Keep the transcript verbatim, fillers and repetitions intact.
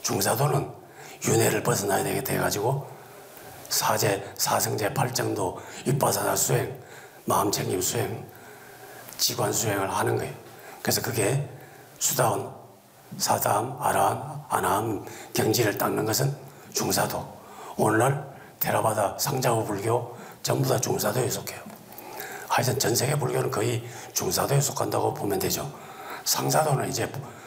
중사도는 윤회를 벗어나야 되겠다 해가지고 사제, 사성제 팔정도 입바사나 수행, 마음챙김 수행, 지관 수행을 하는 거예요. 그래서 그게 수다원, 사다함, 아라함, 아나함 경지를 닦는 것은 중사도. 오늘날 테라바다, 상자후 불교 전부 다 중사도에 속해요. 하여튼 전 세계 불교는 거의 중사도에 속한다고 보면 되죠. 상사도는 이제